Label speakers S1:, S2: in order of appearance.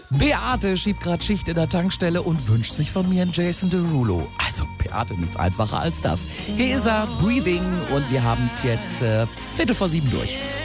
S1: Beate schiebt gerade Schicht in der Tankstelle und wünscht sich von mir einen Jason Derulo. Also Beate, nichts einfacher als das. Hier ist er, Breathing, und wir haben es jetzt 7:15 durch.